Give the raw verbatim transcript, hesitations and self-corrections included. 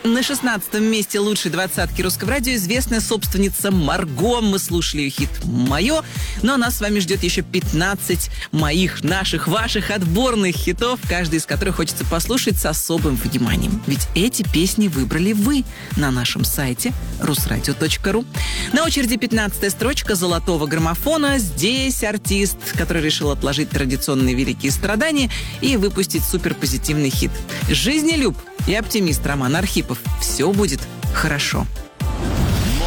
На шестнадцатом месте лучшей двадцатки русского радио известная собственница Марго. Мы слушали ее хит «Мое». Но нас с вами ждет еще пятнадцать моих, наших, ваших отборных хитов, каждый из которых хочется послушать с особым вниманием. Ведь эти песни выбрали вы на нашем сайте русрадио точка ру. На очереди пятнадцатая строчка золотого граммофона. Здесь артист, который решил отложить традиционные великие страдания и выпустить суперпозитивный хит. Жизнелюб и оптимист Роман Архипов. Все будет хорошо.